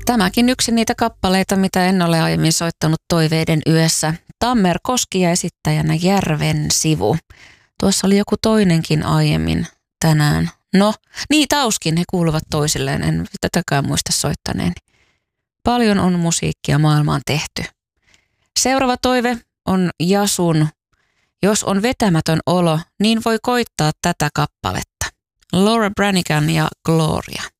Tämäkin yksi niitä kappaleita, mitä en ole aiemmin soittanut Toiveiden yössä. Tammer Koski ja esittäjänä Järven sivu. Tuossa oli joku toinenkin aiemmin tänään. No, niin Tauskin, he kuuluvat toisilleen, en tätäkään muista soittaneeni. Paljon on musiikkia maailmaan tehty. Seuraava toive on Jasun. Jos on vetämätön olo, niin voi koittaa tätä kappaletta. Laura Branigan ja Gloria.